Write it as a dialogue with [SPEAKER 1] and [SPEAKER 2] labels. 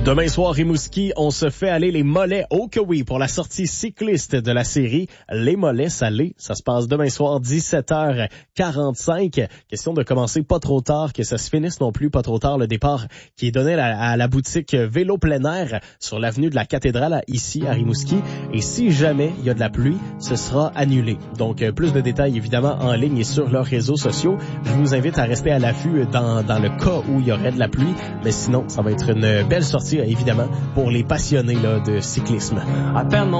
[SPEAKER 1] Demain soir, Rimouski, on se fait aller les mollets. Oh que oui, pour la sortie cycliste de la série Les Mollets Salés. Ça se passe demain soir, 17h45. Question de commencer pas trop tard, que ça se finisse non plus pas trop tard. Le départ qui est donné à la boutique Vélo plein air sur l'avenue de la Cathédrale, ici à Rimouski. Et si jamais il y a de la pluie, ce sera annulé. Donc, plus de détails évidemment en ligne et sur leurs réseaux sociaux. Je vous invite à rester à l'affût dans le cas où il y aurait de la pluie. Mais sinon, ça va être une belle sortie évidemment, pour les passionnés là, de cyclisme.